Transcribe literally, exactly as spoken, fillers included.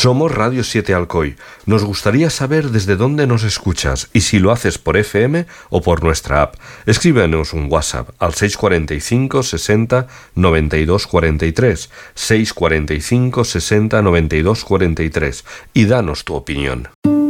Somos Radio siete Alcoy. Nos gustaría saber desde dónde nos escuchas y si lo haces por F M o por nuestra app. Escríbenos un WhatsApp al seis cuarenta y cinco, sesenta, noventa y dos cuarenta y tres, seis cuarenta y cinco, sesenta, noventa y dos cuarenta y tres y danos tu opinión.